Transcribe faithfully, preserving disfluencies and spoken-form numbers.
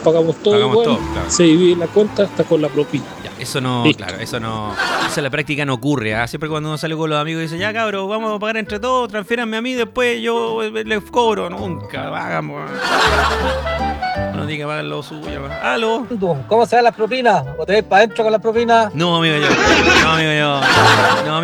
pagamos todo Pagamos igual, todo, claro. se divide la cuenta hasta con la propina. Ya, eso no, Listo. claro, eso no, eso en la práctica no ocurre, ¿ah? Siempre cuando uno sale con los amigos dice, ya cabros, vamos a pagar entre todos, transfiéranme a mí, después yo eh, les cobro. Nunca, hagamos. No tiene que pagar lo suyo. ¿Aló? ¿Cómo se dan las propinas? ¿O te ves para adentro con las propinas? No, amigo, yo. No, amigo, yo. No,